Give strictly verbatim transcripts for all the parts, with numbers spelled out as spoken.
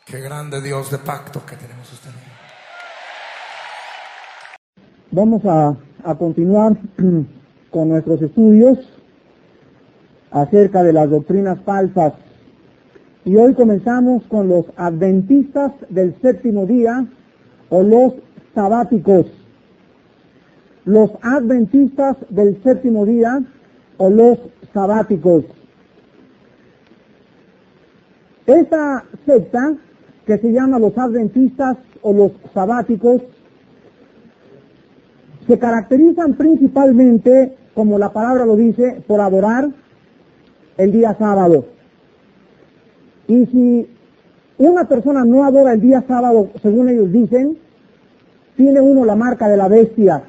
Qué grande Dios de pacto que tenemos usted. Vamos a, a continuar con nuestros estudios acerca de las doctrinas falsas. Y hoy comenzamos con los adventistas del séptimo día o los sabáticos. Los adventistas del séptimo día o los sabáticos. Esta secta, que se llama los adventistas o los sabáticos, se caracterizan principalmente, como la palabra lo dice, por adorar el día sábado. Y si una persona no adora el día sábado, según ellos dicen, tiene uno la marca de la bestia,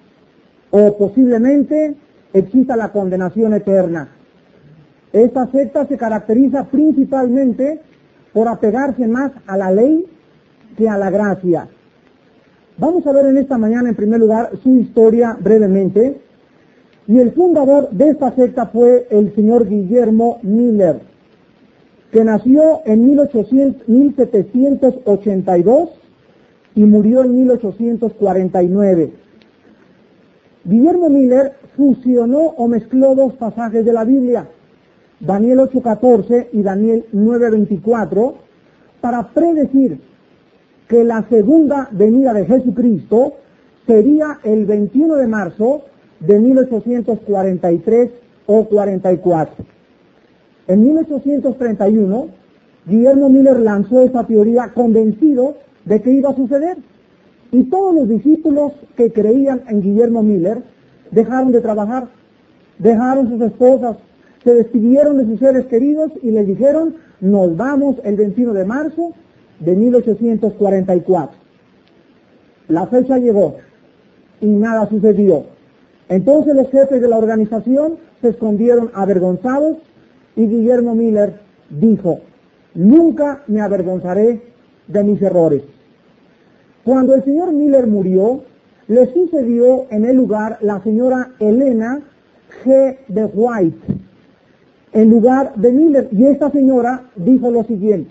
o posiblemente exista la condenación eterna. Esta secta se caracteriza principalmente por apegarse más a la ley que a la gracia. Vamos a ver en esta mañana, en primer lugar, su historia brevemente. Y el fundador de esta secta fue el señor Guillermo Miller, que nació en mil setecientos ochenta y dos y murió en mil ochocientos cuarenta y nueve. Guillermo Miller fusionó o mezcló dos pasajes de la Biblia, Daniel ocho catorce y Daniel nueve veinticuatro, para predecir que la segunda venida de Jesucristo sería el veintiuno de marzo de mil ochocientos cuarenta y tres o cuarenta y cuatro. En mil ochocientos treinta y uno, Guillermo Miller lanzó esta teoría convencido de que iba a suceder. Y todos los discípulos que creían en Guillermo Miller dejaron de trabajar, dejaron sus esposas, se despidieron de sus seres queridos y les dijeron: nos vamos el veintiuno de marzo de mil ochocientos cuarenta y cuatro. La fecha llegó y nada sucedió. Entonces los jefes de la organización se escondieron avergonzados y Guillermo Miller dijo: nunca me avergonzaré de mis errores. Cuando el señor Miller murió, le sucedió en el lugar la señora Elena G. de White, en lugar de Miller, y esta señora dijo lo siguiente: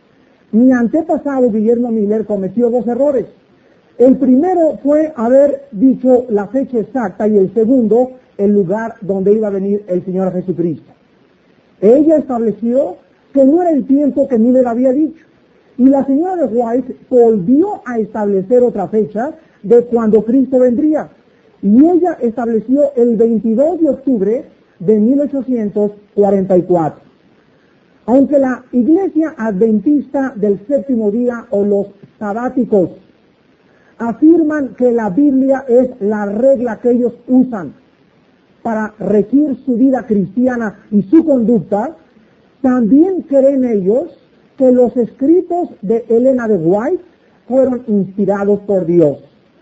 mi antepasado Guillermo Miller cometió dos errores. El primero fue haber dicho la fecha exacta y el segundo, el lugar donde iba a venir el Señor Jesucristo. Ella estableció que no era el tiempo que Miller había dicho, y la señora de White volvió a establecer otra fecha de cuando Cristo vendría, y ella estableció el veintidós de octubre de mil ochocientos cuarenta y cuatro. Aunque la Iglesia Adventista del séptimo día o los sabáticos afirman que la Biblia es la regla que ellos usan para regir su vida cristiana y su conducta, también creen ellos que los escritos de Elena de White fueron inspirados por Dios.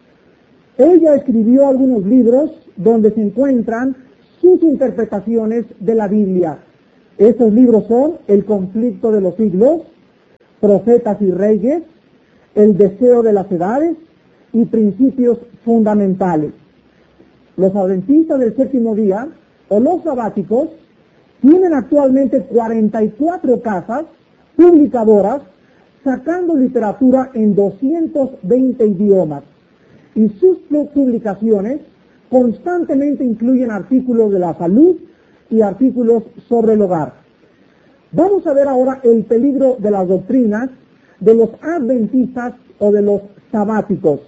Ella escribió algunos libros donde se encuentran sus interpretaciones de la Biblia. Estos libros son El conflicto de los siglos, Profetas y Reyes, El deseo de las edades y Principios fundamentales. Los adventistas del séptimo día o los sabáticos tienen actualmente cuarenta y cuatro casas publicadoras sacando literatura en doscientos veinte idiomas, y sus publicaciones constantemente incluyen artículos de la salud y artículos sobre el hogar. Vamos a ver ahora el peligro de las doctrinas de los adventistas o de los sabáticos.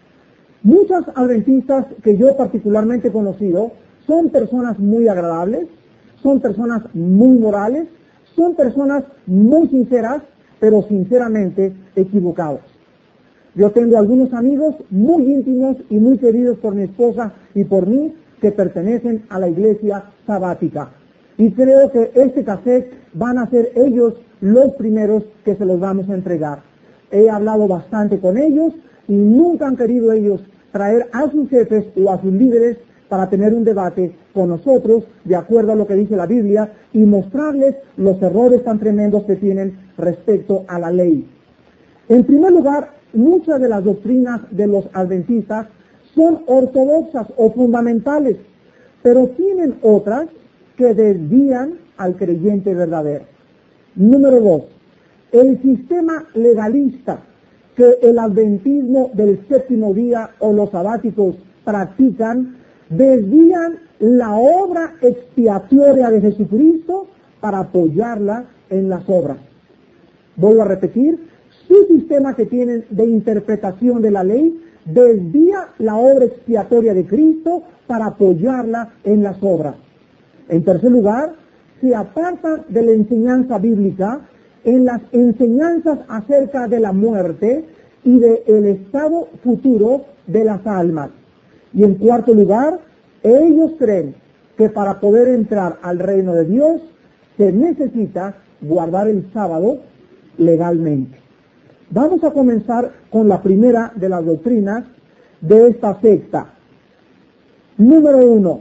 Muchos adventistas que yo particularmente he conocido son personas muy agradables, son personas muy morales, son personas muy sinceras, pero sinceramente equivocados. Yo tengo algunos amigos muy íntimos y muy queridos por mi esposa y por mí que pertenecen a la iglesia sabática. Y creo que este cassette van a ser ellos los primeros que se los vamos a entregar. He hablado bastante con ellos y nunca han querido ellos traer a sus jefes o a sus líderes para tener un debate con nosotros de acuerdo a lo que dice la Biblia y mostrarles los errores tan tremendos que tienen respecto a la ley. En primer lugar, muchas de las doctrinas de los adventistas son ortodoxas o fundamentales, pero tienen otras que desvían al creyente verdadero. Número dos, El sistema legalista que el adventismo del séptimo día o los sabáticos practican desvían la obra expiatoria de Jesucristo para apoyarla en las obras. Vuelvo a repetir, su sistema que tienen de interpretación de la ley desvía la obra expiatoria de Cristo para apoyarla en las obras. En tercer lugar, se apartan de la enseñanza bíblica en las enseñanzas acerca de la muerte y del estado futuro de las almas. Y en cuarto lugar, ellos creen que para poder entrar al reino de Dios se necesita guardar el sábado legalmente. Vamos a comenzar con la primera de las doctrinas de esta secta. Número uno,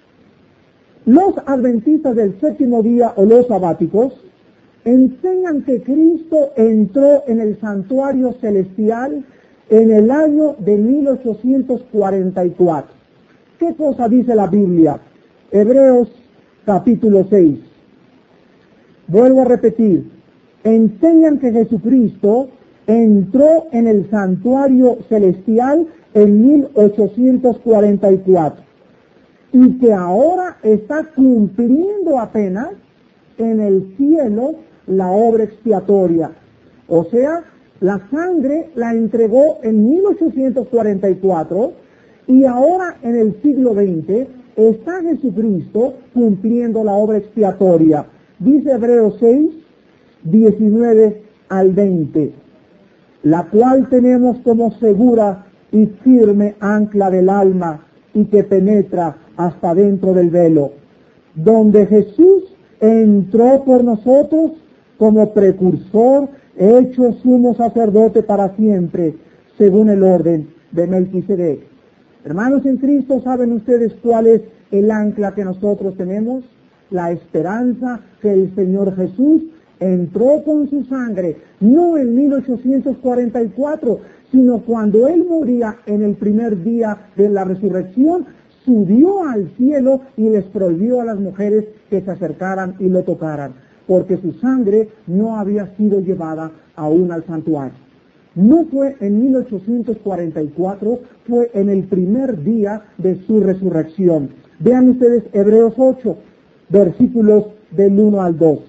los adventistas del séptimo día o los sabáticos enseñan que Cristo entró en el santuario celestial en el año de mil ochocientos cuarenta y cuatro. ¿Qué cosa dice la Biblia? Hebreos capítulo seis. Vuelvo a repetir, enseñan que Jesucristo entró en el santuario celestial en mil ochocientos cuarenta y cuatro y que ahora está cumpliendo apenas en el cielo la obra expiatoria. O sea, la sangre la entregó en mil ochocientos cuarenta y cuatro y ahora en el siglo veinte está Jesucristo cumpliendo la obra expiatoria. Dice Hebreos seis, diecinueve al veinte, la cual tenemos como segura y firme ancla del alma y que penetra hasta dentro del velo, donde Jesús entró por nosotros como precursor, hecho sumo sacerdote para siempre, según el orden de Melquisedec. Hermanos en Cristo, ¿saben ustedes cuál es el ancla que nosotros tenemos? La esperanza que el Señor Jesús entró con su sangre, no en mil ochocientos cuarenta y cuatro, sino cuando Él moría en el primer día de la resurrección, subió al cielo y les prohibió a las mujeres que se acercaran y lo tocaran, porque su sangre no había sido llevada aún al santuario. No fue en mil ochocientos cuarenta y cuatro, fue en el primer día de su resurrección. Vean ustedes Hebreos ocho, versículos del uno al dos.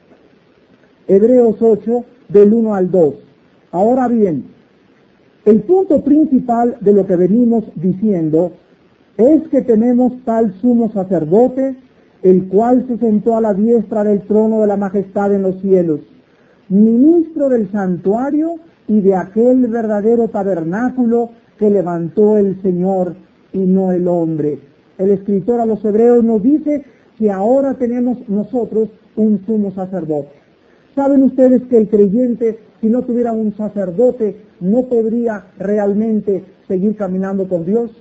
Hebreos ocho, del uno al dos. Ahora bien, el punto principal de lo que venimos diciendo es que tenemos tal sumo sacerdote, el cual se sentó a la diestra del trono de la majestad en los cielos, ministro del santuario y de aquel verdadero tabernáculo que levantó el Señor y no el hombre. El escritor a los Hebreos nos dice que ahora tenemos nosotros un sumo sacerdote. ¿Saben ustedes que el creyente, si no tuviera un sacerdote, no podría realmente seguir caminando con Dios?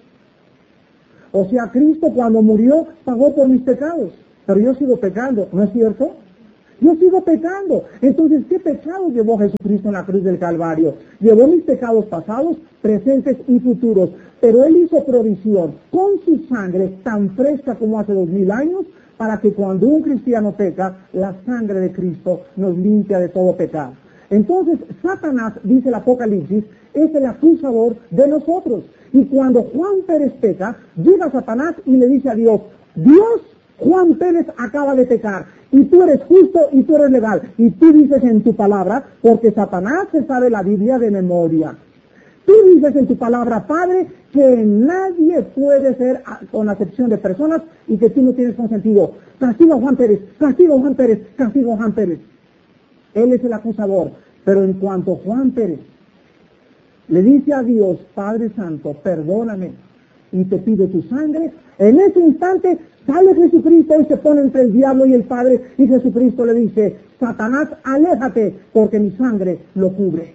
O sea, Cristo cuando murió pagó por mis pecados, pero yo sigo pecando, ¿no es cierto? Yo sigo pecando. Entonces, ¿qué pecado llevó Jesucristo en la cruz del Calvario? Llevó mis pecados pasados, presentes y futuros, pero Él hizo provisión con su sangre tan fresca como hace dos mil años, para que cuando un cristiano peca, la sangre de Cristo nos limpia de todo pecado. Entonces, Satanás, dice el Apocalipsis, es el acusador de nosotros. Y cuando Juan Pérez peca, llega Satanás y le dice a Dios, Dios, Juan Pérez acaba de pecar, y tú eres justo y tú eres legal, y tú dices en tu palabra, porque Satanás se sabe la Biblia de memoria. Tú dices en tu palabra, Padre, que nadie puede ser, con excepción de personas, y que tú no tienes consentido. Castigo a Juan Pérez, castigo a Juan Pérez, castigo a Juan Pérez. Él es el acusador. Pero en cuanto Juan Pérez le dice a Dios, Padre Santo, perdóname, y te pido tu sangre, en ese instante sale Jesucristo y se pone entre el diablo y el Padre, y Jesucristo le dice, Satanás, aléjate, porque mi sangre lo cubre.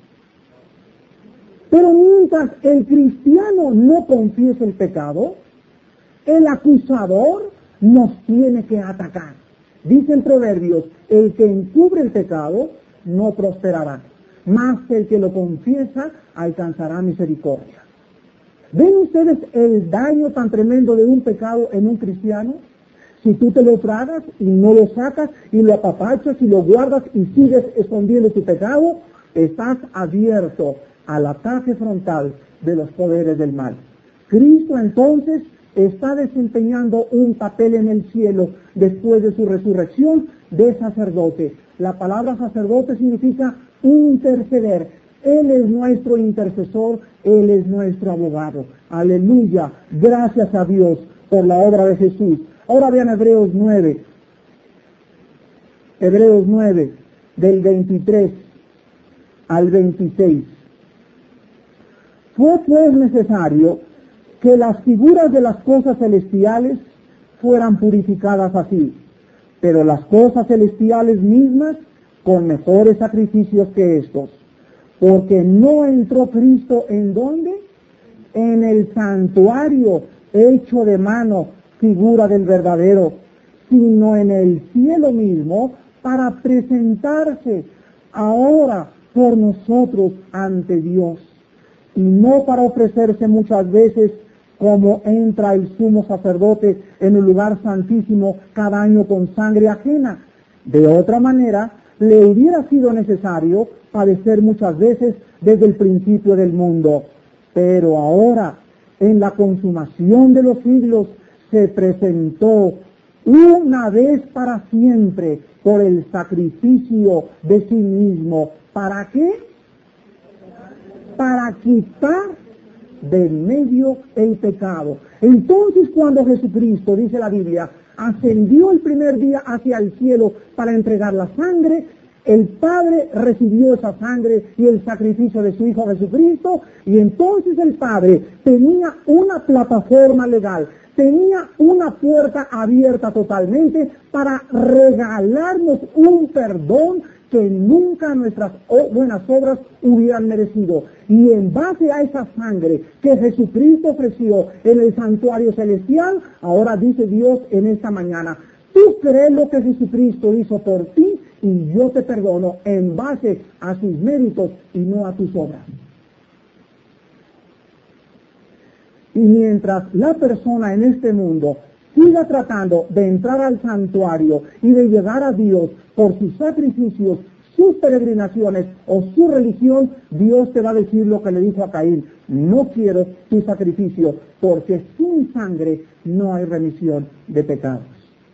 Pero mientras el cristiano no confiesa el pecado, el acusador nos tiene que atacar. Dice en Proverbios, el que encubre el pecado no prosperará, mas el que lo confiesa alcanzará misericordia. ¿Ven ustedes el daño tan tremendo de un pecado en un cristiano? Si tú te lo tragas y no lo sacas y lo apapachas y lo guardas y sigues escondiendo tu pecado, estás abierto al ataque frontal de los poderes del mal. Cristo entonces está desempeñando un papel en el cielo después de su resurrección de sacerdote. La palabra sacerdote significa interceder. Él es nuestro intercesor, Él es nuestro abogado. Aleluya, gracias a Dios por la obra de Jesús. Ahora vean Hebreos nueve, Hebreos nueve, del veintitrés al veintiséis. Fue pues necesario que las figuras de las cosas celestiales fueran purificadas así, pero las cosas celestiales mismas con mejores sacrificios que estos, porque no entró Cristo ¿en dónde? En el santuario hecho de mano, figura del verdadero, sino en el cielo mismo, para presentarse ahora por nosotros ante Dios, y no para ofrecerse muchas veces como entra el sumo sacerdote en el lugar santísimo cada año con sangre ajena. De otra manera, le hubiera sido necesario padecer muchas veces desde el principio del mundo. Pero ahora, en la consumación de los siglos, se presentó una vez para siempre por el sacrificio de sí mismo. ¿Para qué? Para quitar de medio el pecado. Entonces, cuando Jesucristo, dice la Biblia, ascendió el primer día hacia el cielo para entregar la sangre, el Padre recibió esa sangre y el sacrificio de su Hijo Jesucristo, y entonces el Padre tenía una plataforma legal, tenía una puerta abierta totalmente para regalarnos un perdón que nunca nuestras buenas obras hubieran merecido. Y en base a esa sangre que Jesucristo ofreció en el santuario celestial, ahora dice Dios en esta mañana, tú crees lo que Jesucristo hizo por ti y yo te perdono en base a sus méritos y no a tus obras. Y mientras la persona en este mundo siga tratando de entrar al santuario y de llegar a Dios por sus sacrificios, sus peregrinaciones o su religión, Dios te va a decir lo que le dijo a Caín: no quiero tu sacrificio, porque sin sangre no hay remisión de pecados.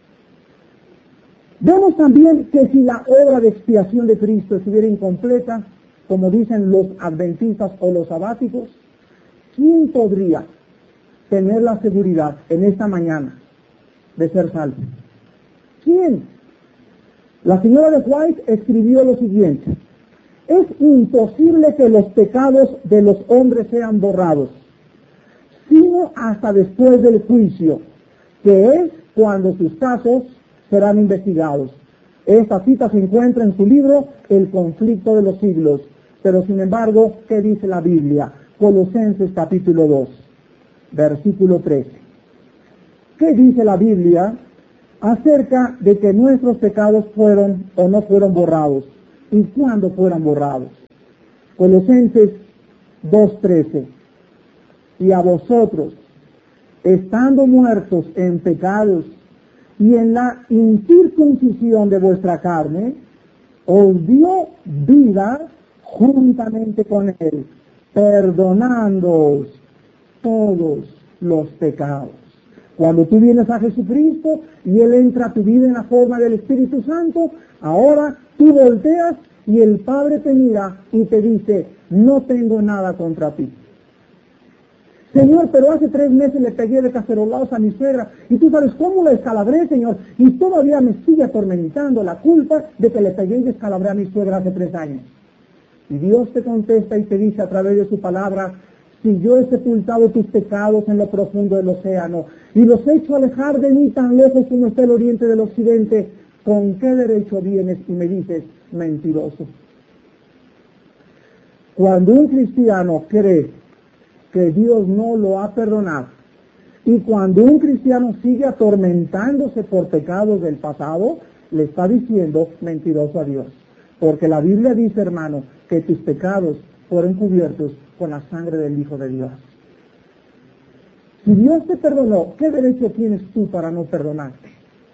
Vemos también que si la obra de expiación de Cristo estuviera incompleta, como dicen los adventistas o los sabáticos, ¿quién podría tener la seguridad en esta mañana de ser salvo? ¿Quién? La señora de White escribió lo siguiente: es imposible que los pecados de los hombres sean borrados, sino hasta después del juicio, que es cuando sus casos serán investigados. Esta cita se encuentra en su libro El conflicto de los siglos. Pero sin embargo, ¿qué dice la Biblia? Colosenses capítulo dos, versículo trece. ¿Qué dice la Biblia acerca de que nuestros pecados fueron o no fueron borrados? ¿Y cuándo fueron borrados? Colosenses dos trece. Y a vosotros, estando muertos en pecados y en la incircuncisión de vuestra carne, os dio vida juntamente con Él, perdonándoos todos los pecados. Cuando tú vienes a Jesucristo y Él entra a tu vida en la forma del Espíritu Santo, ahora tú volteas y el Padre te mira y te dice: no tengo nada contra ti. Señor, pero hace tres meses le pegué de cacerolados a mi suegra y tú sabes cómo la descalabré, Señor, y todavía me sigue atormentando la culpa de que le pegué y descalabré a mi suegra hace tres años. Y Dios te contesta y te dice a través de su palabra: si yo he sepultado tus pecados en lo profundo del océano y los he hecho alejar de mí tan lejos como está el oriente del occidente, ¿con qué derecho vienes y me dices mentiroso? Cuando un cristiano cree que Dios no lo ha perdonado, y cuando un cristiano sigue atormentándose por pecados del pasado, le está diciendo mentiroso a Dios. Porque la Biblia dice, hermano, que tus pecados fueron cubiertos con la sangre del Hijo de Dios. Si Dios te perdonó, ¿qué derecho tienes tú para no perdonarte?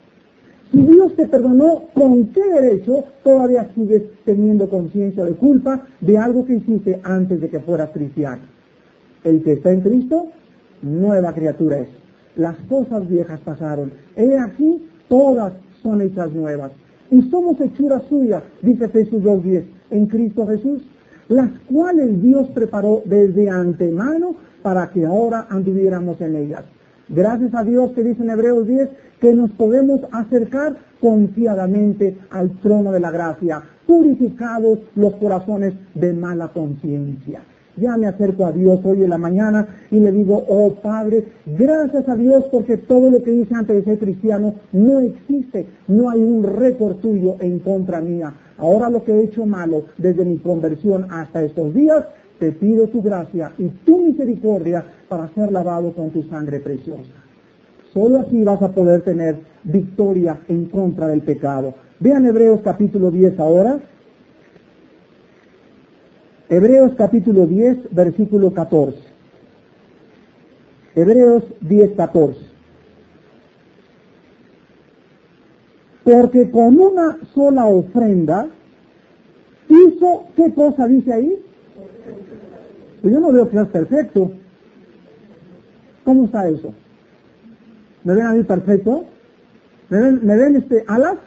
Si Dios te perdonó, ¿con qué derecho todavía sigues teniendo conciencia de culpa de algo que hiciste antes de que fueras cristiano? El que está en Cristo, nueva criatura es. Las cosas viejas pasaron. He aquí, todas son hechas nuevas. Y somos hechuras suyas, dice Efesios dos diez, en Cristo Jesús, las cuales Dios preparó desde antemano para que ahora anduviéramos en ellas. Gracias a Dios que dice en Hebreos diez que nos podemos acercar confiadamente al trono de la gracia, purificados los corazones de mala conciencia. Ya me acerco a Dios hoy en la mañana y le digo, oh Padre, gracias a Dios porque todo lo que hice antes de ser cristiano no existe, no hay un récord tuyo en contra mía. Ahora lo que he hecho malo desde mi conversión hasta estos días, te pido tu gracia y tu misericordia para ser lavado con tu sangre preciosa. Solo así vas a poder tener victoria en contra del pecado. Vean Hebreos capítulo diez ahora. Hebreos capítulo diez, versículo catorce. Hebreos diez, catorce. Porque con una sola ofrenda hizo, ¿qué cosa dice ahí? Pues yo no veo que es perfecto. ¿Cómo está eso? ¿Me ven a mí perfecto? ¿Me ven, me ven este, alas?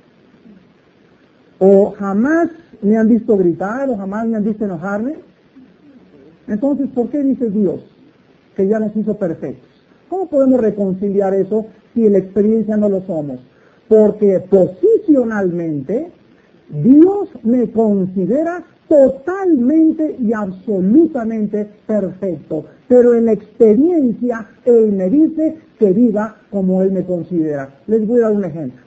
¿O jamás me han visto gritar o jamás me han visto enojarme? Entonces, ¿por qué dice Dios que ya nos hizo perfectos? ¿Cómo podemos reconciliar eso si en la experiencia no lo somos? Porque posicionalmente Dios me considera totalmente y absolutamente perfecto, pero en la experiencia Él me dice que viva como Él me considera. Les voy a dar un ejemplo.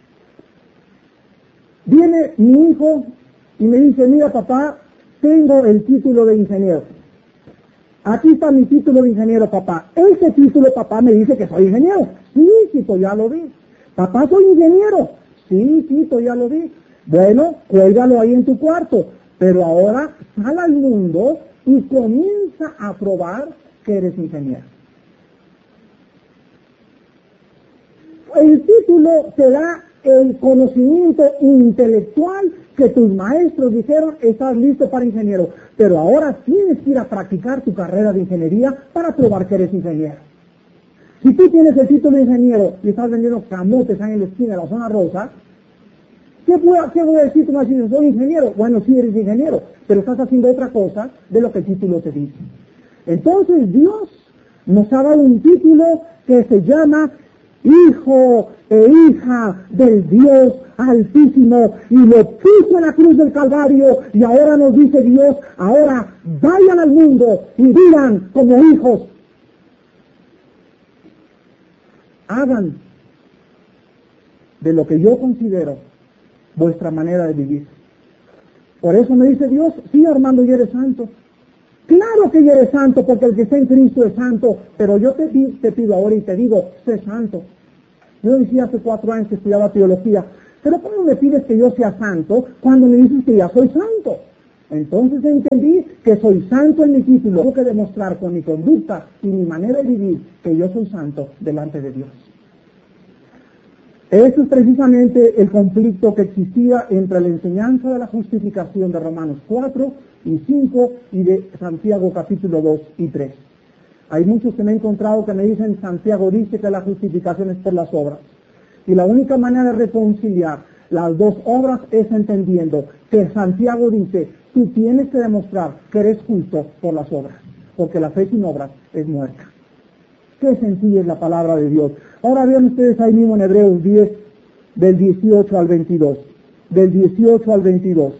Viene mi hijo y me dice, mira papá, tengo el título de ingeniero. Aquí está mi título de ingeniero, papá. Ese título, papá, me dice que soy ingeniero. Sí, Tito, ya lo vi. Papá, soy ingeniero. Sí, Tito, ya lo vi. Bueno, cuélgalo ahí en tu cuarto. Pero ahora sal al mundo y comienza a probar que eres ingeniero. El título te da el conocimiento intelectual que tus maestros dijeron, estás listo para ingeniero, pero ahora tienes que ir a practicar tu carrera de ingeniería para probar que eres ingeniero. Si tú tienes el título de ingeniero y estás vendiendo camotes ahí en la esquina de la zona rosa, ¿qué voy a, qué voy a decir? Tú me dices, soy ingeniero. Bueno, sí eres ingeniero, pero estás haciendo otra cosa de lo que el título te dice. Entonces Dios nos ha dado un título que se llama Hijo e hija del Dios Altísimo, y lo puso en la cruz del Calvario, y ahora nos dice Dios, ahora vayan al mundo y vivan como hijos. Hagan de lo que yo considero vuestra manera de vivir. Por eso me dice Dios, sí, Armando, ya eres santo. Claro que ya eres santo, porque el que está en Cristo es santo, pero yo te, te pido ahora y te digo, sé santo. Yo decía hace cuatro años que estudiaba teología, pero ¿cómo me pides que yo sea santo cuando me dices que ya soy santo? Entonces entendí que soy santo en mi título. Tengo que demostrar con mi conducta y mi manera de vivir que yo soy santo delante de Dios. Eso es precisamente el conflicto que existía entre la enseñanza de la justificación de Romanos cuatro y cinco y de Santiago capítulo dos y tres. Hay muchos que me he encontrado que me dicen, Santiago dice que la justificación es por las obras. Y la única manera de reconciliar las dos obras es entendiendo que Santiago dice, tú tienes que demostrar que eres justo por las obras, porque la fe sin obras es muerta. Qué sencilla es la palabra de Dios. Ahora vean ustedes ahí mismo en Hebreos diez, del dieciocho al veintidós. Del dieciocho al veintidós.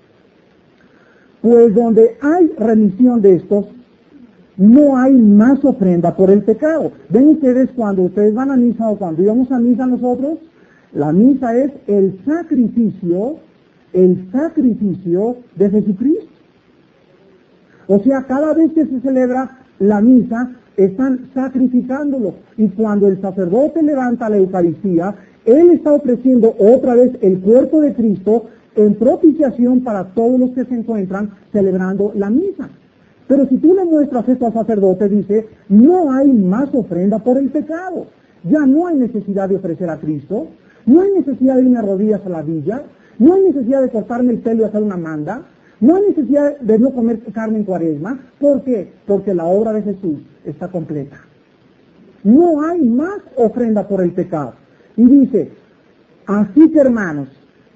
Pues donde hay remisión de estos, no hay más ofrenda por el pecado. Ven ustedes cuando ustedes van a misa o cuando íbamos a misa nosotros, la misa es el sacrificio, el sacrificio de Jesucristo. O sea, cada vez que se celebra la misa, están sacrificándolo. Y cuando el sacerdote levanta la Eucaristía, él está ofreciendo otra vez el cuerpo de Cristo en propiciación para todos los que se encuentran celebrando la misa. Pero si tú le muestras esto al sacerdote, dice, no hay más ofrenda por el pecado. Ya no hay necesidad de ofrecer a Cristo. No hay necesidad de irme a rodillas a la villa, no hay necesidad de cortarme el pelo y hacer una manda, no hay necesidad de no comer carne en cuaresma. ¿Por qué? Porque la obra de Jesús está completa. No hay más ofrenda por el pecado. Y dice, así que hermanos,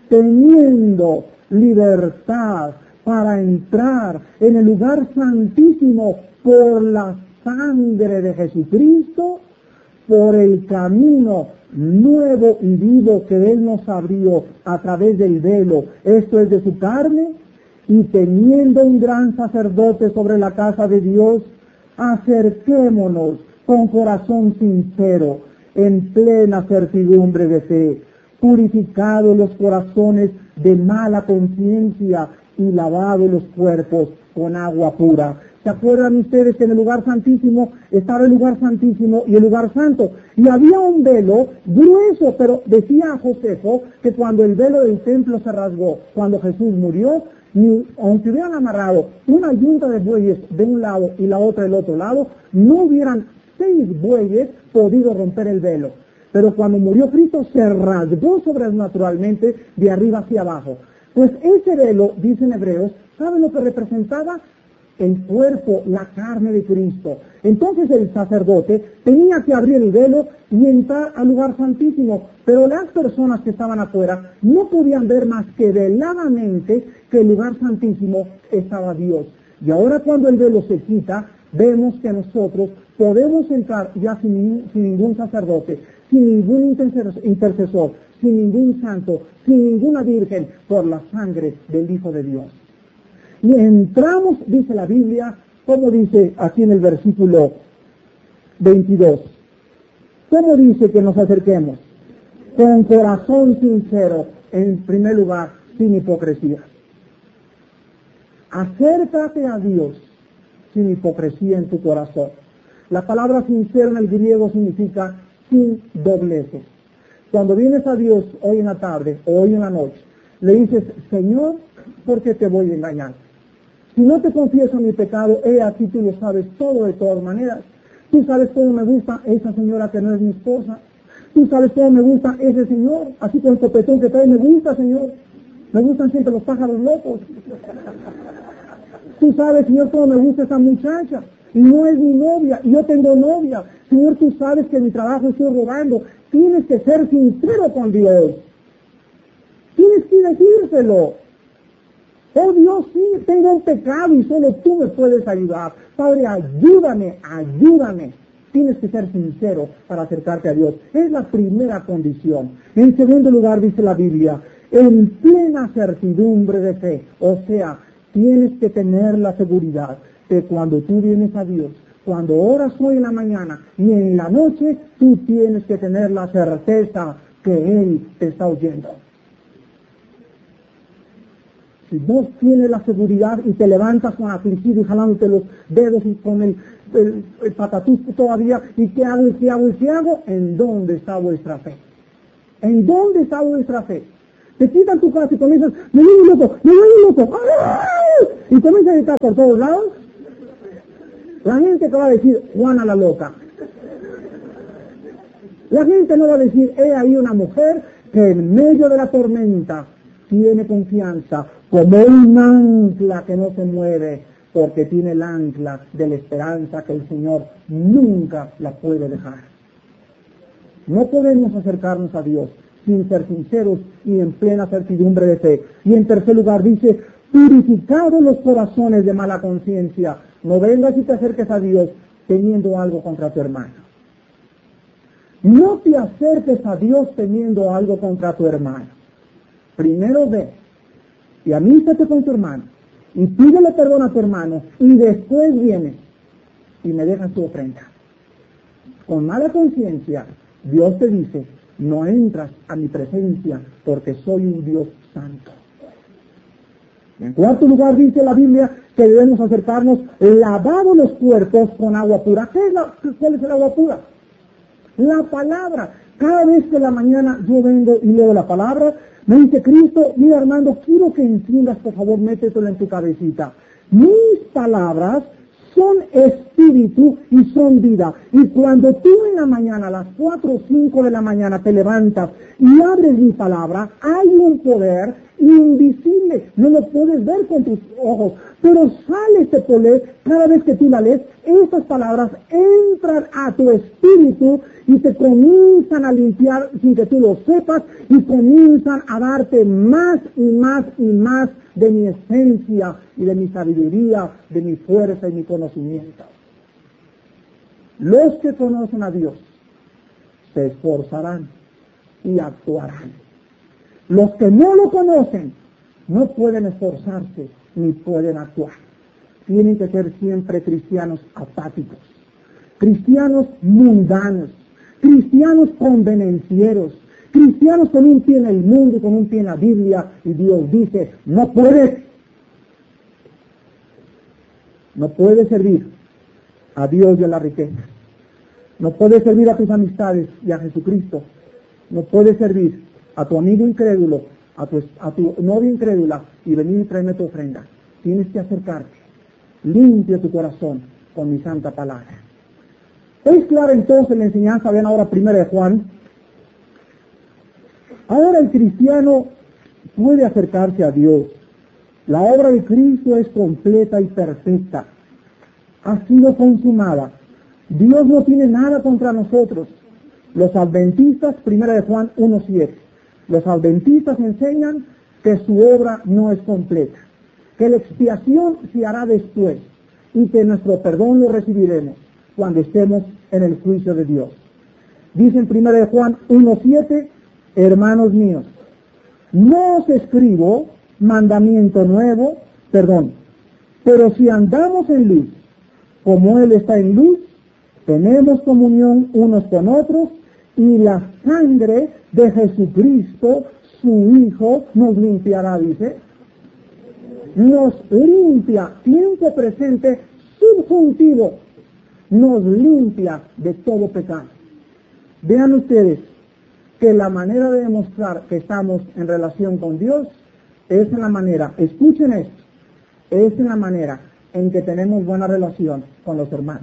teniendo libertad para entrar en el lugar santísimo por la sangre de Jesucristo, por el camino nuevo y vivo que Él nos abrió a través del velo, esto es de su carne, y teniendo un gran sacerdote sobre la casa de Dios, acerquémonos con corazón sincero, en plena certidumbre de fe, purificados los corazones de mala conciencia y lavados los cuerpos con agua pura. ¿Se acuerdan ustedes que en el lugar santísimo estaba el lugar santísimo y el lugar santo? Y había un velo grueso, pero decía Josefo que cuando el velo del templo se rasgó, cuando Jesús murió, ni aunque hubieran amarrado una yunta de bueyes de un lado y la otra del otro lado, no hubieran seis bueyes podido romper el velo. Pero cuando murió Cristo se rasgó sobrenaturalmente de arriba hacia abajo. Pues ese velo, dicen Hebreos, ¿saben lo que representaba? El cuerpo, la carne de Cristo. Entonces el sacerdote tenía que abrir el velo y entrar al lugar santísimo, pero las personas que estaban afuera no podían ver más que veladamente que el lugar santísimo estaba Dios. Y ahora cuando el velo se quita, vemos que nosotros podemos entrar ya sin, sin ningún sacerdote, sin ningún intercesor, sin ningún santo, sin ninguna virgen, por la sangre del Hijo de Dios. Y entramos, dice la Biblia, como dice aquí en el versículo veintidós. ¿Cómo dice que nos acerquemos? Con corazón sincero, en primer lugar, sin hipocresía. Acércate a Dios sin hipocresía en tu corazón. La palabra sincero en el griego significa sin dobleces. Cuando vienes a Dios hoy en la tarde o hoy en la noche, le dices, Señor, ¿por qué te voy a engañar? Si no te confieso mi pecado, he aquí tú lo sabes todo de todas maneras. Tú sabes cómo me gusta esa señora que no es mi esposa. Tú sabes cómo me gusta ese señor, así con el copetón que trae, me gusta, Señor. Me gustan siempre los pájaros locos. Tú sabes, Señor, cómo me gusta esa muchacha. Y no es mi novia, y yo tengo novia. Señor, tú sabes que en mi trabajo estoy robando. Tienes que ser sincero con Dios. Tienes que decírselo. Oh Dios, sí, tengo un pecado y solo tú me puedes ayudar. Padre, ayúdame, ayúdame. Tienes que ser sincero para acercarte a Dios. Es la primera condición. En segundo lugar, dice la Biblia, en plena certidumbre de fe. O sea, tienes que tener la seguridad de cuando tú vienes a Dios, cuando oras hoy en la mañana y en la noche, tú tienes que tener la certeza que Él te está oyendo. Si vos tienes la seguridad y te levantas con afligido y jalándote los dedos y con el, el, el patatús todavía, ¿y qué hago, y qué hago, y qué hago? ¿En dónde está vuestra fe? ¿En dónde está vuestra fe? Te quitan tu casa y comienzas, me voy loco, me voy loco, ¡ay! Y comienzas a gritar por todos lados. La gente te va a decir, Juana la loca. La gente no va a decir, he ahí una mujer que en medio de la tormenta tiene confianza, como un ancla que no se mueve, porque tiene el ancla de la esperanza que el Señor nunca la puede dejar. No podemos acercarnos a Dios sin ser sinceros y en plena certidumbre de fe. Y en tercer lugar dice, purificados los corazones de mala conciencia. No vengas y te acerques a Dios teniendo algo contra tu hermano. No te acerques a Dios teniendo algo contra tu hermano. Primero ve y amístate con tu hermano y pídele perdón a tu hermano y después vienes y me dejas tu ofrenda. Con mala conciencia, Dios te dice, no entras a mi presencia porque soy un Dios santo. En cuarto lugar dice la Biblia que debemos acercarnos lavados los cuerpos con agua pura. ¿Qué es la, ¿Cuál es el agua pura? La palabra. Cada vez que en la mañana yo vengo y leo la palabra, me dice Cristo, mira Armando, quiero que entiendas, por favor, métetelo en tu cabecita. Mis palabras son espíritu y son vida. Y cuando tú en la mañana, a las cuatro o cinco de la mañana, te levantas y abres mi palabra, hay un poder invisible, no lo puedes ver con tus ojos, pero sale este poder cada vez que tú la lees. Estas palabras entran a tu espíritu y te comienzan a limpiar sin que tú lo sepas, y comienzan a darte más y más y más de mi esencia y de mi sabiduría, de mi fuerza y mi conocimiento. Los que conocen a Dios se esforzarán y actuarán. Los que no lo conocen no pueden esforzarse ni pueden actuar. Tienen que ser siempre cristianos apáticos, cristianos mundanos, cristianos convenencieros, cristianos con un pie en el mundo y con un pie en la Biblia. Y Dios dice, no puedes, no puedes servir a Dios y a la riqueza, no puedes servir a tus amistades y a Jesucristo, no puedes servir a tu amigo incrédulo, a tu, a tu novia incrédula y venir y traerme tu ofrenda. Tienes que acercarte, limpia tu corazón con mi santa palabra. ¿Es clara entonces la enseñanza? Vean ahora primera de Juan. Ahora el cristiano puede acercarse a Dios. La obra de Cristo es completa y perfecta. Ha sido consumada. Dios no tiene nada contra nosotros. Los adventistas, primera de Juan uno siete. Los adventistas enseñan que su obra no es completa, que la expiación se hará después y que nuestro perdón lo recibiremos cuando estemos en el juicio de Dios. Dice en primera de Juan uno siete, hermanos míos, no os escribo mandamiento nuevo, perdón, pero si andamos en luz, como Él está en luz, tenemos comunión unos con otros, y la sangre de Jesucristo, su Hijo, nos limpiará, dice. Nos limpia, tiempo presente, subjuntivo, nos limpia de todo pecado. Vean ustedes que la manera de demostrar que estamos en relación con Dios es en la manera, escuchen esto, es en la manera en que tenemos buena relación con los hermanos.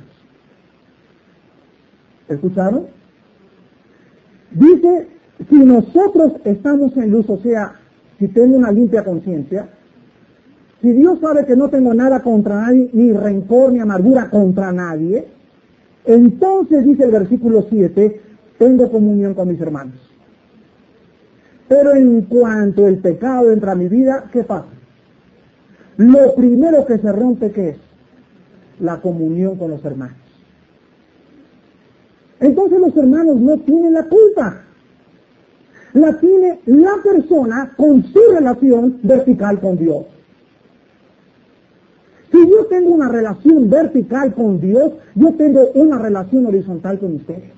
¿Escucharon? Dice, si nosotros estamos en luz, o sea, si tengo una limpia conciencia, si Dios sabe que no tengo nada contra nadie, ni rencor ni amargura contra nadie, entonces dice el versículo siete, tengo comunión con mis hermanos. Pero en cuanto el pecado entra a mi vida, ¿qué pasa? Lo primero que se rompe, ¿qué es? La comunión con los hermanos. Entonces los hermanos no tienen la culpa. La tiene la persona con su relación vertical con Dios. Si yo tengo una relación vertical con Dios, yo tengo una relación horizontal con ustedes.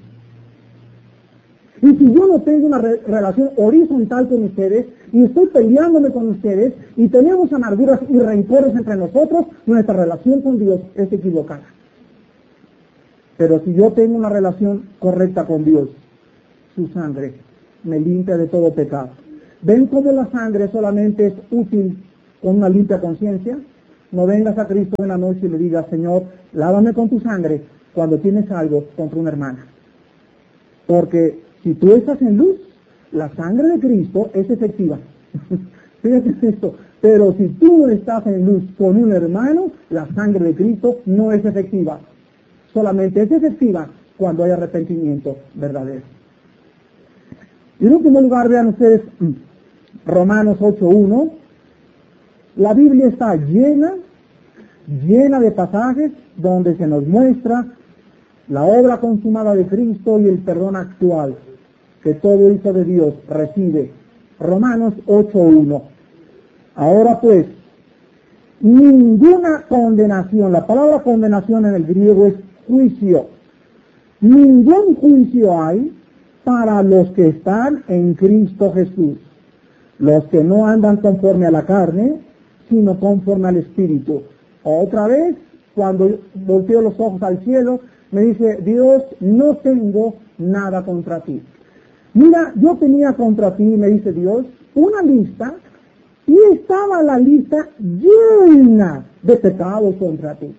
Y si yo no tengo una re- relación horizontal con ustedes, y estoy peleándome con ustedes, y tenemos amarguras y rencores entre nosotros, nuestra relación con Dios es equivocada. Pero si yo tengo una relación correcta con Dios, su sangre me limpia de todo pecado. ¿Ven cómo la sangre solamente es útil con una limpia conciencia? No vengas a Cristo en la noche y le digas, Señor, lávame con tu sangre cuando tienes algo contra una hermana. Porque si tú estás en luz, la sangre de Cristo es efectiva. Fíjate esto. Pero si tú estás en luz con un hermano, la sangre de Cristo no es efectiva. Solamente es efectiva cuando hay arrepentimiento verdadero. Y en último lugar, vean ustedes Romanos ocho uno. La Biblia está llena, llena de pasajes donde se nos muestra la obra consumada de Cristo y el perdón actual que todo hijo de Dios recibe. Romanos ocho uno. Ahora pues, ninguna condenación, la palabra condenación en el griego es juicio. Ningún juicio hay para los que están en Cristo Jesús, los que no andan conforme a la carne, sino conforme al Espíritu. Otra vez, cuando volteo los ojos al cielo, me dice, Dios, no tengo nada contra ti. Mira, yo tenía contra ti, me dice Dios, una lista, y estaba la lista llena de pecados contra ti.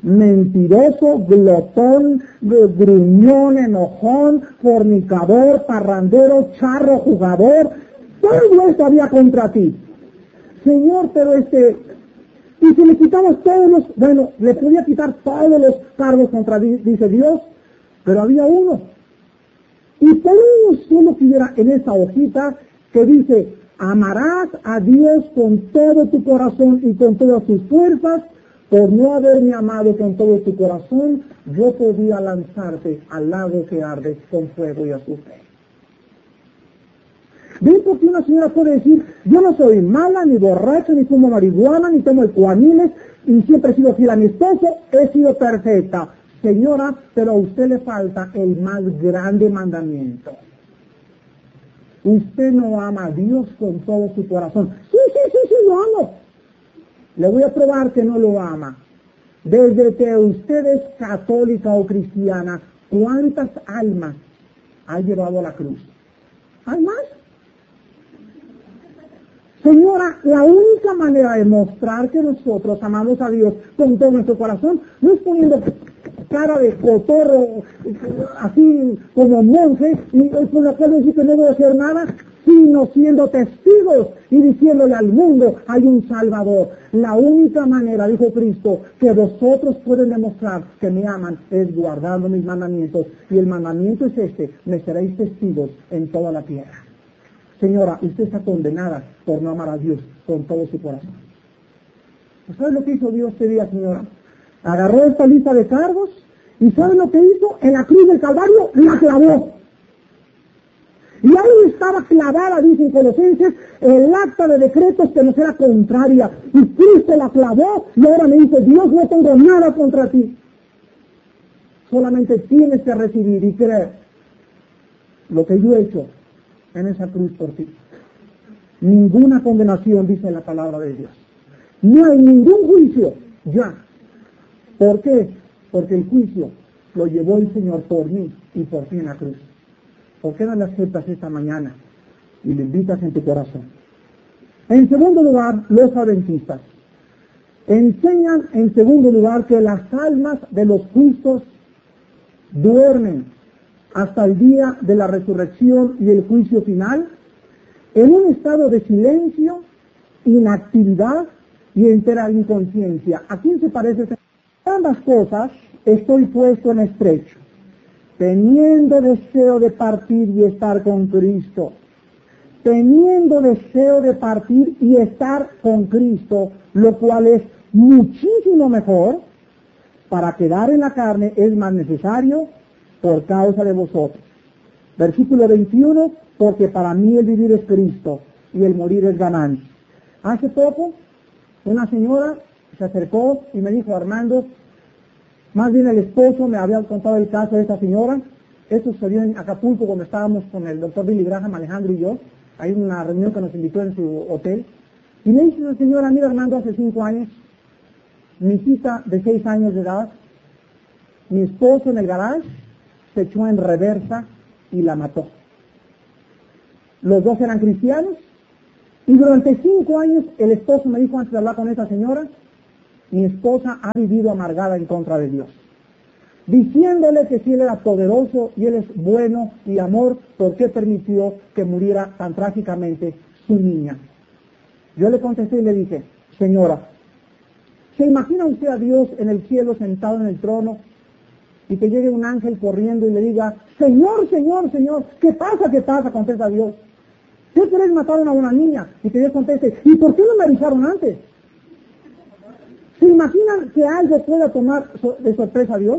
mentiroso, glotón, gruñón, enojón, fornicador, parrandero, charro, jugador. Todo esto había contra ti. Señor, pero este, y si le quitamos todos los, bueno, le podía quitar todos los cargos contra ti, dice Dios, pero había uno. Y por uno solo que hubiera en esa hojita que dice, amarás a Dios con todo tu corazón y con todas tus fuerzas. Por no haberme amado con todo tu corazón, yo podía lanzarte al lago que arde con fuego y azufre. ¿Ven por qué una señora puede decir, yo no soy mala, ni borracha, ni fumo marihuana, ni tomo ecuaniles, y siempre he sido fiel a mi esposo, he sido perfecta? Señora, pero a usted le falta el más grande mandamiento. Usted no ama a Dios con todo su corazón. Sí, sí, sí, sí, lo amo. Le voy a probar que no lo ama. Desde que usted es católica o cristiana, ¿cuántas almas ha llevado a la cruz? ¿Hay más? Señora, la única manera de mostrar que nosotros amamos a Dios con todo nuestro corazón no es poniendo cara de cotorro, así como monje, y con la cual decir que no voy a hacer nada, sino siendo testigos y diciéndole al mundo, hay un Salvador. La única manera, dijo Cristo, que vosotros pueden demostrar que me aman es guardando mis mandamientos, y el mandamiento es este, me seréis testigos en toda la tierra. Señora, usted está condenada por no amar a Dios con todo su corazón. ¿Sabe lo que hizo Dios este día, señora? Agarró esta lista de cargos, y ¿sabe lo que hizo? En la cruz del Calvario la clavó. Y ahí estaba clavada, dicen Colosenses, el acta de decretos que nos era contraria. Y Cristo la clavó, y ahora me dice, Dios, no tengo nada contra ti. Solamente tienes que recibir y creer lo que yo he hecho en esa cruz por ti. Ninguna condenación, dice la palabra de Dios. No hay ningún juicio, ya. ¿Por qué? Porque el juicio lo llevó el Señor por mí y por ti en la cruz. ¿Por qué no le aceptas esta mañana y le invitas en tu corazón? En segundo lugar, los adventistas enseñan en segundo lugar que las almas de los justos duermen hasta el día de la resurrección y el juicio final en un estado de silencio, inactividad y entera inconsciencia. ¿A quién se parece? Ambas cosas estoy puesto en estrecho, teniendo deseo de partir y estar con Cristo, teniendo deseo de partir y estar con Cristo, lo cual es muchísimo mejor. Para quedar en la carne es más necesario por causa de vosotros. Versículo veintiuno, porque para mí el vivir es Cristo y el morir es ganancia. Hace poco, una señora se acercó y me dijo, Armando, más bien el esposo me había contado el caso de esta señora. Esto sucedió en Acapulco cuando estábamos con el doctor Billy Graham, Alejandro y yo. Hay una reunión que nos invitó en su hotel. Y me dice la señora, mira Armando, hace cinco años, mi hijita de seis años de edad, mi esposo en el garage se echó en reversa y la mató. Los dos eran cristianos, y durante cinco años el esposo me dijo antes de hablar con esa señora, mi esposa ha vivido amargada en contra de Dios, diciéndole que si Él era poderoso y Él es bueno y amor, ¿por qué permitió que muriera tan trágicamente su niña? Yo le contesté y le dije, señora, ¿se imagina usted a Dios en el cielo sentado en el trono y que llegue un ángel corriendo y le diga, Señor, Señor, Señor, ¿qué pasa, qué pasa? Contesta Dios. ¿Qué querés matar a una niña? Y que Dios conteste, ¿y por qué no me avisaron antes? ¿Se imaginan que algo pueda tomar de sorpresa a Dios?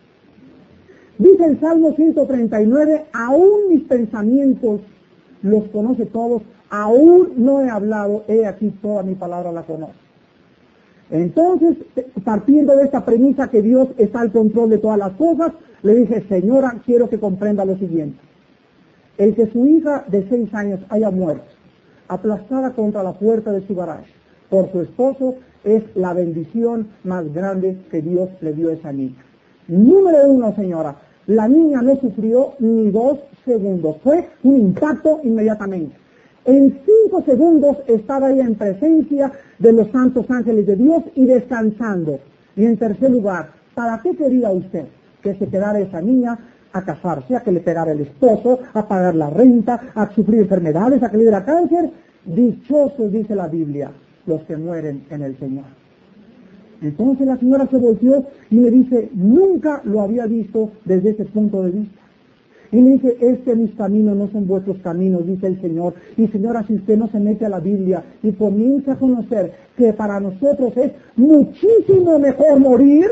Dice el Salmo ciento treinta y nueve, aún mis pensamientos los conoce todos, aún no he hablado, he aquí toda mi palabra la conoce. Entonces, partiendo de esta premisa que Dios está al control de todas las cosas, le dije, señora, quiero que comprenda lo siguiente. El que su hija de seis años haya muerto, aplastada contra la puerta de su garaje, por su esposo, es la bendición más grande que Dios le dio a esa niña. Número uno, señora, la niña no sufrió ni dos segundos, fue un impacto inmediatamente. En cinco segundos estaba ella en presencia de los santos ángeles de Dios y descansando. Y en tercer lugar, ¿para qué quería usted que se quedara esa niña a casarse, a que le pegara el esposo, a pagar la renta, a sufrir enfermedades, a que le diera cáncer? Dichosos, dice la Biblia, los que mueren en el Señor. Entonces la señora se volteó y me dice, nunca lo había visto desde ese punto de vista. Y le dije, es que mis caminos no son vuestros caminos, dice el Señor. Y señora, si usted no se mete a la Biblia y comienza a conocer que para nosotros es muchísimo mejor morir,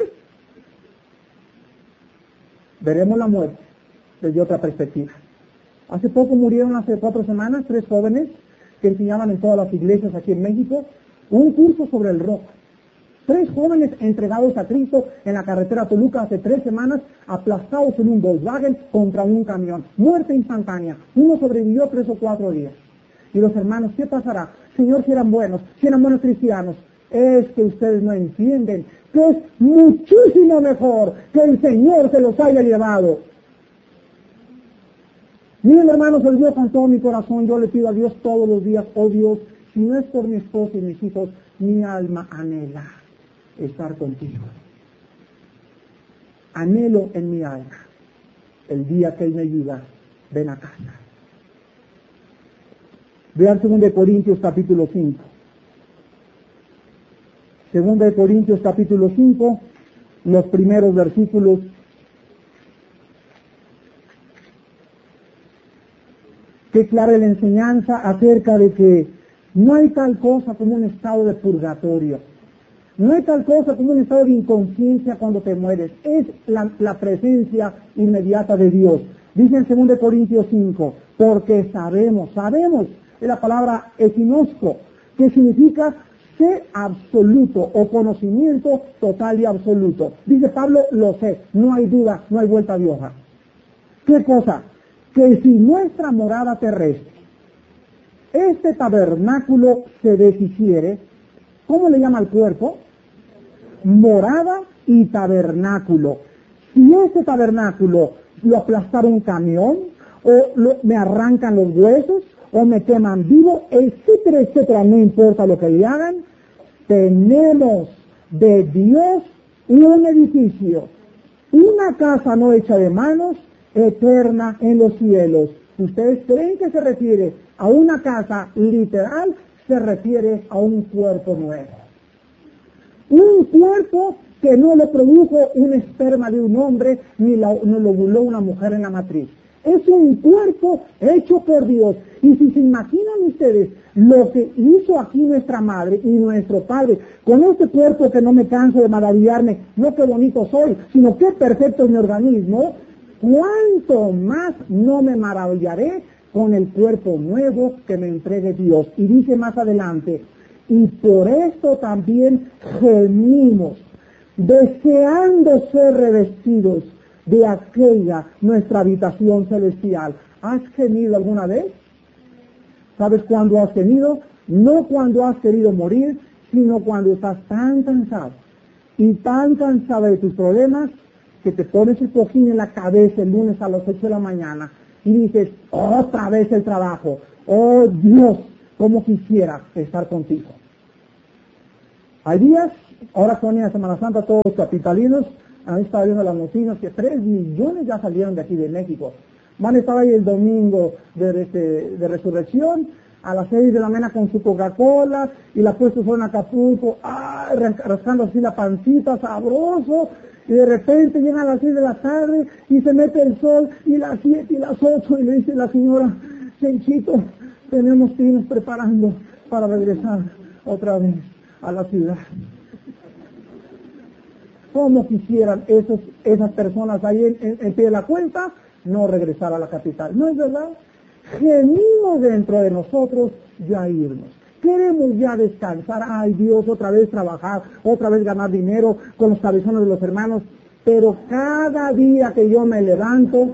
veremos la muerte desde otra perspectiva. Hace poco murieron, hace cuatro semanas, tres jóvenes que enseñaban en todas las iglesias aquí en México un curso sobre el rock. Tres jóvenes entregados a Cristo en la carretera Toluca hace tres semanas, aplastados en un Volkswagen contra un camión. Muerte instantánea. Uno sobrevivió tres o cuatro días. Y los hermanos, ¿qué pasará? Señor, si eran buenos, si eran buenos cristianos. Es que ustedes no entienden que es muchísimo mejor que el Señor se los haya llevado. Miren, hermanos, el Dios con todo mi corazón, yo le pido a Dios todos los días, oh Dios, si no es por mi esposo y mis hijos, mi alma anhela estar contigo. Anhelo en mi alma el día que Él me diga, ven a casa. Vean segunda de Corintios capítulo cinco. segunda de Corintios capítulo cinco, los primeros versículos. Qué clara la enseñanza acerca de que no hay tal cosa como un estado de purgatorio. No hay tal cosa como un estado de inconsciencia cuando te mueres. Es la, la presencia inmediata de Dios. Dice en segunda de Corintios cinco, porque sabemos, sabemos, es la palabra equinosco, que significa sé absoluto o conocimiento total y absoluto. Dice Pablo, lo sé, no hay duda, no hay vuelta de hoja. ¿Qué cosa? Que si nuestra morada terrestre, este tabernáculo se deshiciere, ¿cómo le llama al cuerpo? Morada y tabernáculo. Si este tabernáculo lo aplastara un camión, o lo, me arrancan los huesos, o me queman vivo, etcétera, etcétera, no importa lo que le hagan, tenemos de Dios un edificio, una casa no hecha de manos, eterna en los cielos. ¿Ustedes creen que se refiere a una casa literal? Se refiere a un cuerpo nuevo. Un cuerpo que no lo produjo un esperma de un hombre, ni la, no lo ovuló una mujer en la matriz. Es un cuerpo hecho por Dios. Y si se imaginan ustedes lo que hizo aquí nuestra madre y nuestro padre, con este cuerpo que no me canso de maravillarme, no qué bonito soy, sino qué perfecto es mi organismo, cuánto más no me maravillaré con el cuerpo nuevo que me entregue Dios. Y dice más adelante, y por esto también gemimos, deseando ser revestidos de aquella nuestra habitación celestial. ¿Has gemido alguna vez? ¿Sabes cuándo has gemido? No cuando has querido morir, sino cuando estás tan cansado y tan cansado de tus problemas que te pones el cojín en la cabeza el lunes a las ocho de la mañana y dices, otra vez el trabajo, oh Dios, cómo quisiera estar contigo. Hay días, ahora con la Semana Santa, todos los capitalinos han estado viendo las noticias que tres millones ya salieron de aquí de México. Van a estar ahí el domingo de, de, de resurrección, a las seis de la mañana con su Coca-Cola, y la puesto en Acapulco, ah, rascando así la pancita, sabroso, y de repente llegan a las seis de la tarde, y se mete el sol, y las siete y las ocho, y le dice la señora, Chenchito, tenemos que irnos preparando para regresar otra vez a la ciudad. ¿Cómo quisieran esos, esas personas ahí en, en, en pie de la cuenta no regresar a la capital? ¿No es verdad? Gemimos dentro de nosotros ya irnos. Queremos ya descansar. Ay Dios, otra vez trabajar, otra vez ganar dinero con los cabezones de los hermanos. Pero cada día que yo me levanto,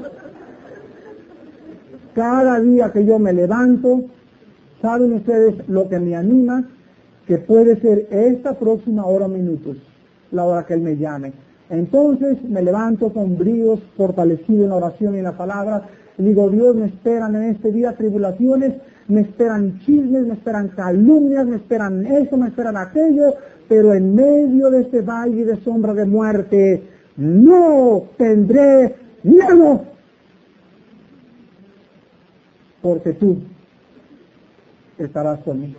cada día que yo me levanto, ¿saben ustedes lo que me anima? Que puede ser esta próxima hora o minutos, la hora que Él me llame. Entonces me levanto con bríos, fortalecido en la oración y en la palabra, y digo, Dios, me esperan en este día tribulaciones, me esperan chismes, me esperan calumnias, me esperan eso, me esperan aquello, pero en medio de este valle de sombra de muerte, no tendré miedo, porque tú estarás conmigo.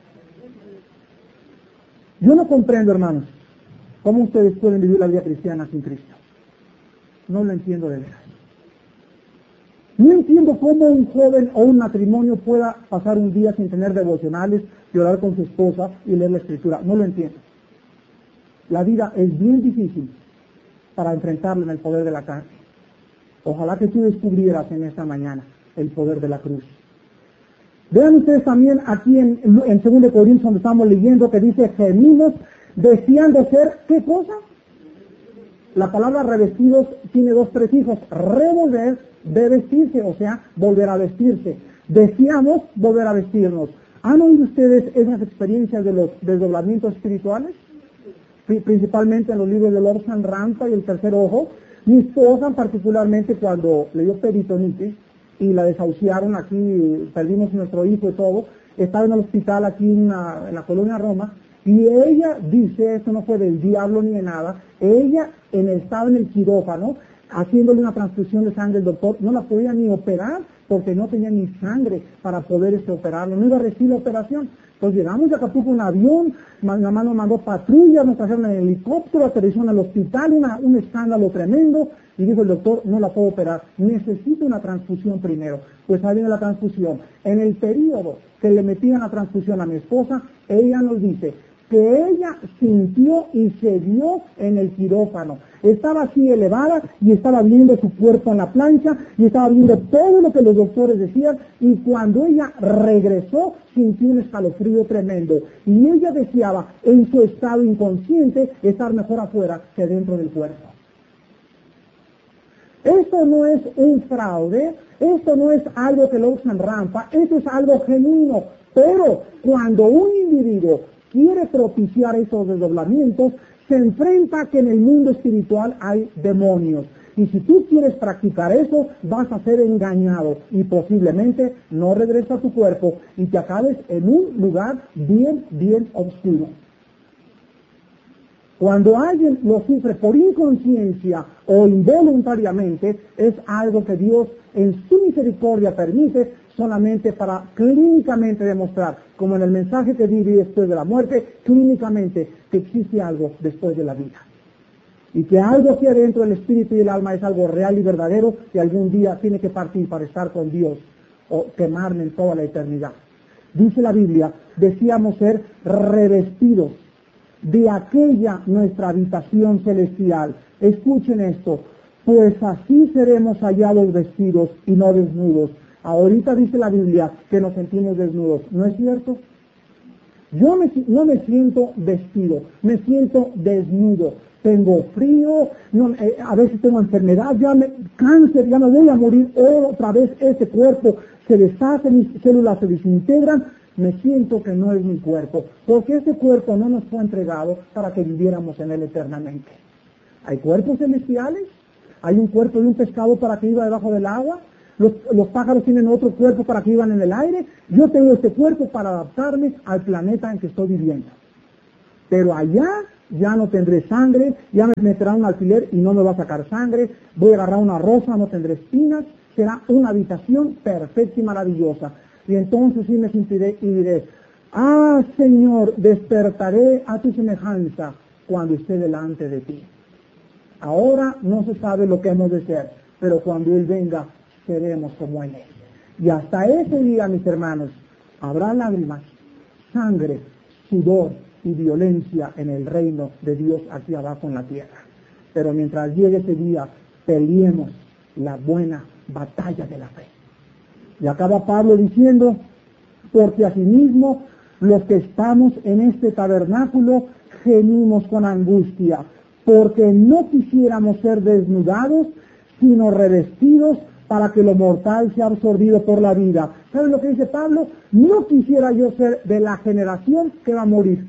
Yo no comprendo, hermanos, cómo ustedes pueden vivir la vida cristiana sin Cristo. No lo entiendo de veras. No entiendo cómo un joven o un matrimonio pueda pasar un día sin tener devocionales y orar con su esposa y leer la Escritura. No lo entiendo. La vida es bien difícil para enfrentarla en el poder de la carne. Ojalá que tú descubrieras en esta mañana el poder de la cruz. Vean ustedes también aquí en, en segundo Corintios, donde estamos leyendo, que dice, gemimos deseando ser, ¿qué cosa? La palabra revestidos tiene dos prefijos, revolver, de vestirse, o sea, volver a vestirse. Deseamos volver a vestirnos. ¿Han oído ustedes esas experiencias de los desdoblamientos espirituales? Principalmente en los libros de Lord San Rampa y El Tercer Ojo. Mi esposa, particularmente, cuando le dio peritonitis y la desahuciaron aquí, perdimos nuestro hijo y todo, estaba en el hospital aquí en, una, en la colonia Roma, y ella dice, esto no fue del diablo ni de nada, ella en el, estaba en el quirófano, haciéndole una transfusión de sangre, el doctor no la podía ni operar, porque no tenía ni sangre para poder este, operarlo, no iba a recibir la operación. Entonces llegamos de Acapulco en un avión, mi mamá nos mandó patrullas, nos trajeron en helicóptero, aterrizó en el hospital, una, un escándalo tremendo, y dijo el doctor, no la puedo operar, necesito una transfusión primero. Pues ahí viene la transfusión. En el periodo que le metían la transfusión a mi esposa, ella nos dice que ella sintió y se vio en el quirófano. Estaba así elevada y estaba viendo su cuerpo en la plancha y estaba viendo todo lo que los doctores decían, y cuando ella regresó sintió un escalofrío tremendo, y ella deseaba en su estado inconsciente estar mejor afuera que dentro del cuerpo. Esto no es un fraude, esto no es algo que lo usan rampa, esto es algo genuino, pero cuando un individuo quiere propiciar esos desdoblamientos, se enfrenta que en el mundo espiritual hay demonios. Y si tú quieres practicar eso, vas a ser engañado y posiblemente no regreses a tu cuerpo y te acabes en un lugar bien, bien oscuro. Cuando alguien lo sufre por inconsciencia o involuntariamente, es algo que Dios en su misericordia permite solamente para clínicamente demostrar, como en el mensaje que di después de la muerte, clínicamente que existe algo después de la vida. Y que algo aquí adentro del espíritu y el alma es algo real y verdadero, que algún día tiene que partir para estar con Dios o quemarme en toda la eternidad. Dice la Biblia, decíamos ser revestidos de aquella nuestra habitación celestial. Escuchen esto, pues así seremos hallados vestidos y no desnudos. Ahorita dice la Biblia que nos sentimos desnudos, ¿no es cierto? Yo me, no me siento vestido, me siento desnudo. Tengo frío, no, eh, a veces tengo enfermedad, ya me, cáncer, ya me voy a morir, otra vez ese cuerpo se deshace, mis células se desintegran, me siento que no es mi cuerpo, porque ese cuerpo no nos fue entregado para que viviéramos en él eternamente. ¿Hay cuerpos celestiales? ¿Hay un cuerpo de un pescado para que viva debajo del agua? Los, los pájaros tienen otro cuerpo para que vivan en el aire. Yo tengo este cuerpo para adaptarme al planeta en que estoy viviendo. Pero allá ya no tendré sangre, ya me meterá un alfiler y no me va a sacar sangre, voy a agarrar una rosa, no tendré espinas, será una habitación perfecta y maravillosa. Y entonces sí me sentiré y diré, ah Señor, despertaré a tu semejanza cuando esté delante de ti. Ahora no se sabe lo que hemos de ser, pero cuando Él venga, seremos como Él es. Y hasta ese día, mis hermanos, habrá lágrimas, sangre, sudor y violencia en el reino de Dios aquí abajo en la tierra. Pero mientras llegue ese día, peleemos la buena batalla de la fe. Y acaba Pablo diciendo, porque asimismo los que estamos en este tabernáculo gemimos con angustia, porque no quisiéramos ser desnudados, sino revestidos para que lo mortal sea absorbido por la vida. ¿Saben lo que dice Pablo? No quisiera yo ser de la generación que va a morir.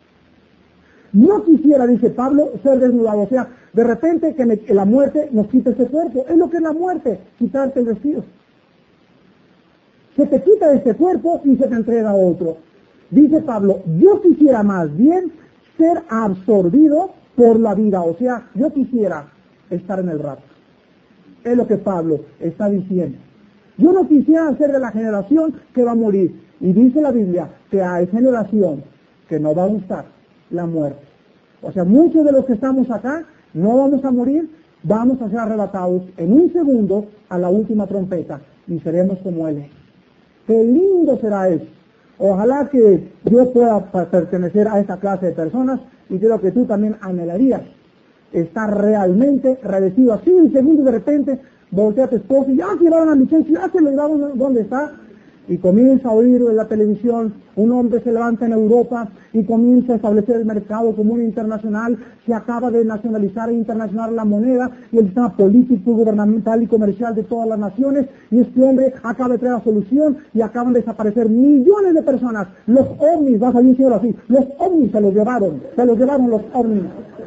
No quisiera, dice Pablo, ser desnudado. O sea, de repente que me, la muerte nos quite ese cuerpo. Es lo que es la muerte, quitarte el vestido. Se te quita de este cuerpo y se te entrega a otro. Dice Pablo, yo quisiera más bien ser absorbido por la vida, o sea, yo quisiera estar en el rapto. Es lo que Pablo está diciendo. Yo no quisiera ser de la generación que va a morir. Y dice la Biblia que hay generación que no va a gustar la muerte. O sea, muchos de los que estamos acá no vamos a morir, vamos a ser arrebatados en un segundo a la última trompeta y seremos como Él es. ¡Qué lindo será eso! Ojalá que yo pueda pertenecer a esta clase de personas y creo que tú también anhelarías estar realmente revestido así un segundo y de repente voltea a tu esposo y ya se llevaron a mi cheque, ya se lo llevaron donde está. Y comienza a oír en la televisión, un hombre se levanta en Europa y comienza a establecer el mercado común internacional, se acaba de nacionalizar e internacionalizar la moneda y el sistema político, gubernamental y comercial de todas las naciones, y este hombre acaba de traer la solución y acaban de desaparecer millones de personas. Los ovnis, va a salir señor así, los ovnis se los llevaron, se los llevaron los ovnis.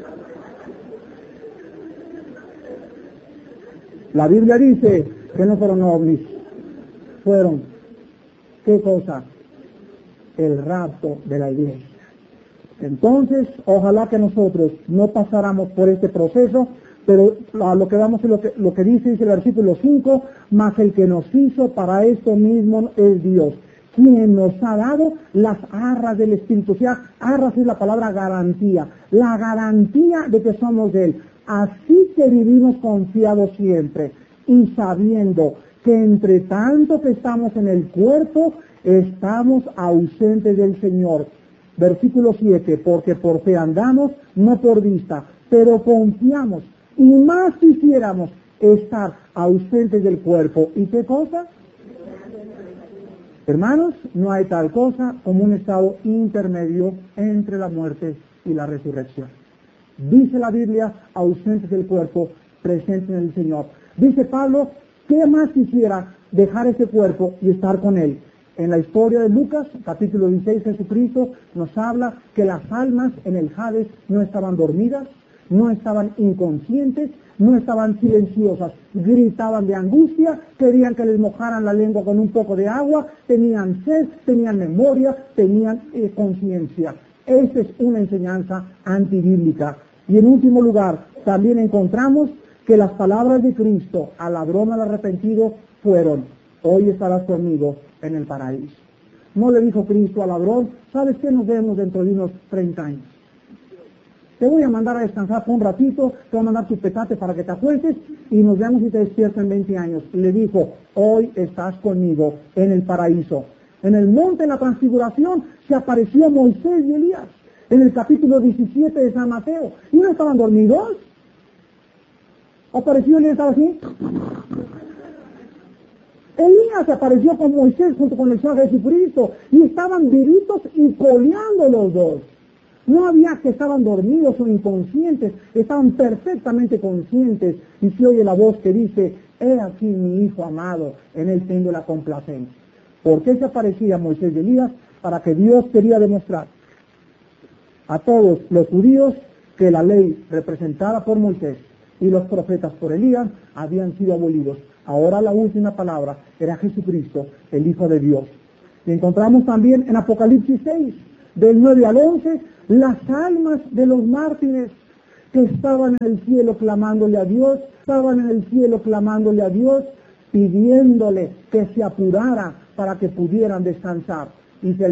La Biblia dice que no fueron ovnis, fueron ¿qué cosa? El rapto de la iglesia. Entonces, ojalá que nosotros no pasáramos por este proceso, pero a lo que vamos es lo que, lo que dice, dice el versículo cinco, mas el que nos hizo para esto mismo es Dios, quien nos ha dado las arras del Espíritu. O sea, arras es la palabra garantía, la garantía de que somos de Él. Así que vivimos confiados siempre y sabiendo que entre tanto que estamos en el cuerpo, estamos ausentes del Señor. Versículo siete, porque por fe andamos, no por vista, pero confiamos, y más quisiéramos estar ausentes del cuerpo. ¿Y qué cosa? Hermanos, no hay tal cosa como un estado intermedio entre la muerte y la resurrección. Dice la Biblia, ausentes del cuerpo, presentes en el Señor. Dice Pablo, ¿qué más quisiera dejar ese cuerpo y estar con Él? En la historia de Lucas, capítulo dieciséis, Jesucristo nos habla que las almas en el Hades no estaban dormidas, no estaban inconscientes, no estaban silenciosas, gritaban de angustia, querían que les mojaran la lengua con un poco de agua, tenían sed, tenían memoria, tenían eh, conciencia. Esta es una enseñanza antibíblica. Y en último lugar, también encontramos que las palabras de Cristo al ladrón al arrepentido fueron, hoy estarás conmigo en el paraíso. No le dijo Cristo al ladrón, ¿sabes qué? Nos vemos dentro de unos treinta años. Te voy a mandar a descansar por un ratito, te voy a mandar tu petate para que te acuestes y nos vemos y te despiertas en veinte años. Le dijo, hoy estás conmigo en el paraíso. En el monte de la transfiguración se apareció Moisés y Elías, en el capítulo diecisiete de San Mateo. ¿Y no estaban dormidos? Apareció Elías, estaba así. Elías apareció con Moisés junto con el Señor Jesucristo y estaban vivitos y coleando los dos. No había que estaban dormidos o inconscientes, estaban perfectamente conscientes y se oye la voz que dice, he aquí mi hijo amado, en él tengo la complacencia. ¿Por qué se aparecía Moisés y Elías? Para que Dios quería demostrar a todos los judíos que la ley representada por Moisés y los profetas por Elías habían sido abolidos. Ahora la última palabra era Jesucristo, el Hijo de Dios. Y encontramos también en Apocalipsis seis, del nueve al once, las almas de los mártires que estaban en el cielo clamándole a Dios, estaban en el cielo clamándole a Dios, pidiéndole que se apurara para que pudieran descansar. Y se